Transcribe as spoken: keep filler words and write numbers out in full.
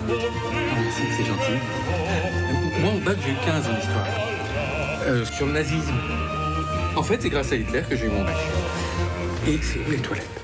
merci, c'est gentil. Moi, au bac, j'ai eu quinze en histoire. Euh, sur le nazisme. En fait, c'est grâce à Hitler que j'ai eu mon bac. Et c'est où les toilettes?